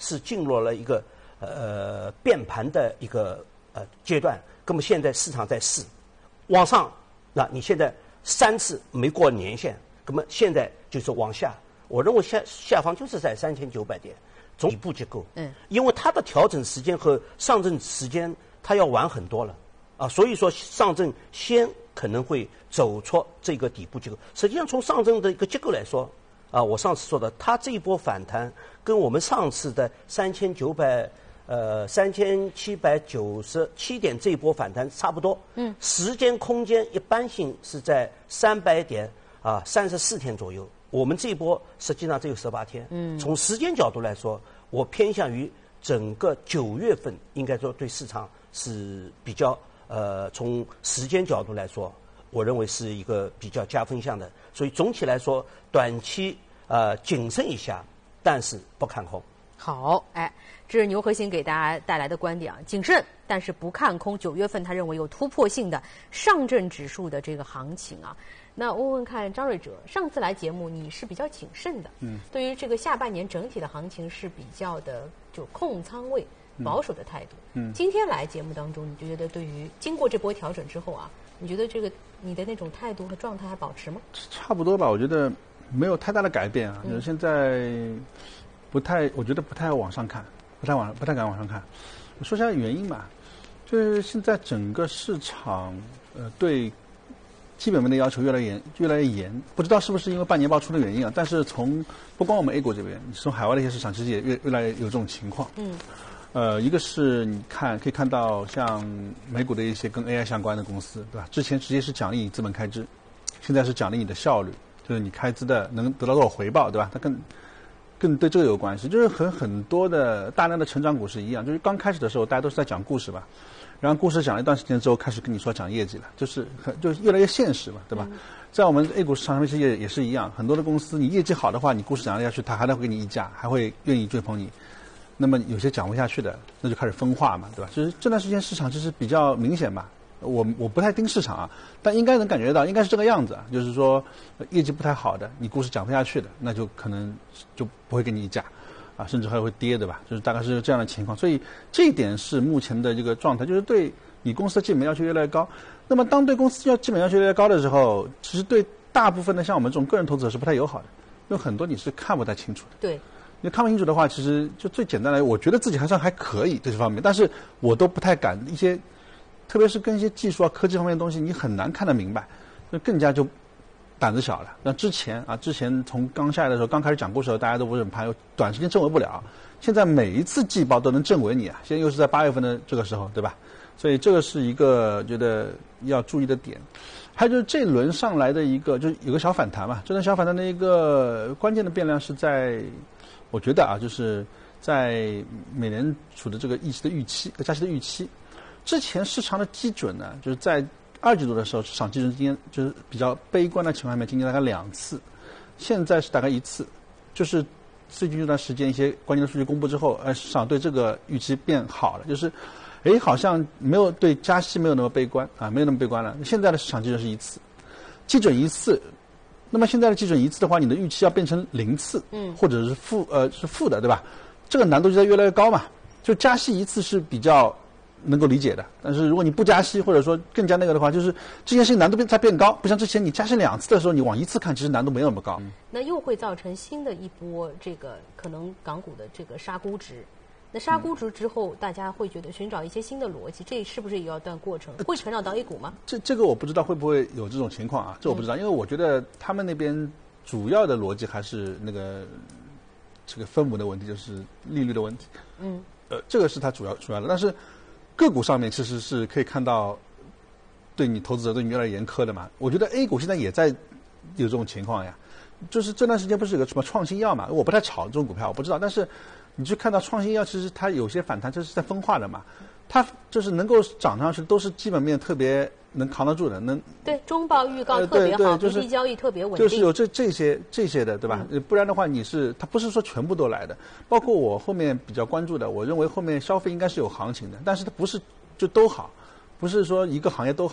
是进入了一个变盘的一个阶段。那么现在市场在试，往上，那你现在3次没过年限，那么现在就是往下。我认为下方就是在3900点，从底部结构。因为它的调整时间和上证时间它要晚很多了啊，所以说上证先可能会走出这个底部结构。实际上从上证的一个结构来说啊，我上次说的，它这一波反弹跟我们上次的3797点这一波反弹差不多。时间空间一般性是在300点啊34天左右。我们这一波实际上只有18天。从时间角度来说，我偏向于整个9月份，应该说对市场是比较从时间角度来说，我认为是一个比较加分项的。所以总体来说，短期谨慎一下，但是不看空。 好，这是牛核心给大家带来的观点啊，谨慎但是不看空。9月份他认为有突破性的上证指数的这个行情啊。那问问看张瑞哲，上次来节目你是比较谨慎的，对于这个下半年整体的行情是比较的就控仓位保守的态度。今天来节目当中，你就觉得对于经过这波调整之后啊，你觉得这个你的那种态度和状态还保持吗？ 差不多吧，我觉得没有太大的改变啊。就是现在我觉得不太往上看，不太敢往上看。说一下原因吧，就是现在整个市场对基本面的要求越来越严，不知道是不是因为半年报出的原因啊？但是不光我们 A 股这边，从海外的一些市场其实也越来越有这种情况。一个是你可以看到像美股的一些跟 AI 相关的公司，对吧？之前直接是奖励你资本开支，现在是奖励你的效率，就是你开支的能得到多少回报，对吧？它更对这个有关系，就是和很多的大量的成长股是一样，就是刚开始的时候大家都是在讲故事吧。然后故事讲了一段时间之后，开始跟你说讲业绩了，就是越来越现实嘛，对吧？在我们 A 股市场上面其实也是一样，很多的公司你业绩好的话，你故事讲下去，他还会给你议价，还会愿意追捧你。那么有些讲不下去的，那就开始分化嘛，对吧？就是这段时间市场就是比较明显嘛。我不太盯市场啊，但应该能感觉到应该是这个样子啊，就是说业绩不太好的，你故事讲不下去的，那就可能就不会给你议价。啊，甚至还会跌，对吧？就是大概是这样的情况，所以这一点是目前的这个状态，就是对你公司的基本要求越来越高。那么当对公司基本要求越来越高的时候，其实对大部分的像我们这种个人投资者是不太友好的，因为很多你是看不太清楚的。 对， 你看不清楚的话，其实就最简单的，我觉得自己还可以这方面，但是我都不太敢一些，特别是跟一些技术啊、科技方面的东西，你很难看得明白，那更加就胆子小了。那之前从刚下来的时候，刚开始讲故事的时候，大家都不是很怕，短时间证伪不了。现在每一次季报都能证伪你啊！现在又是在8月份的这个时候，对吧？所以这个是一个觉得要注意的点。还有就是这轮上来的一个，就是有个小反弹嘛。这轮小反弹的一个关键的变量是在，我觉得啊，就是在美联储的这个加息的预期。之前市场的基准呢，就是在2季度的时候，市场基准今天就是比较悲观的情况下面，今年大概2次，现在是大概1次，就是最近这段时间一些关键的数据公布之后，市场对这个预期变好了，就是好像没有对加息没有那么悲观啊，没有那么悲观了。现在的市场基准是1次，基准1次，那么现在的基准1次的话，你的预期要变成0次，或者是负的，对吧？这个难度就在越来越高嘛。就加息1次是比较能够理解的，但是如果你不加息，或者说更加那个的话，就是这件事情难度在变高，不像之前你加息2次的时候，你往1次看，其实难度没有那么高。 那又会造成新的一波这个可能港股的这个杀估值。那杀估值之后，大家会觉得寻找一些新的逻辑，这是不是也要段过程？会传导到 A 股吗？ 这个我不知道会不会有这种情况啊，这我不知道，因为我觉得他们那边主要的逻辑还是那个这个分母的问题，就是利率的问题。这个是它主要的，但是个股上面其实是可以看到，对你投资者对你越来越严苛的嘛。我觉得 A 股现在也在有这种情况呀，就是这段时间不是有个什么创新药嘛，我不太炒这种股票，我不知道，但是你去看到创新药，其实它有些反弹，这是在分化的嘛，它就是能够涨上去，都是基本面特别能扛得住的， 对中报预告特别好， 就是国际交易特别稳定， 就是有这些的，对吧？不然的话，它不是说全部都来的，包括我后面比较关注的，我认为后面消费应该是有行情的，但是它不是就都好，不是说一个行业都好。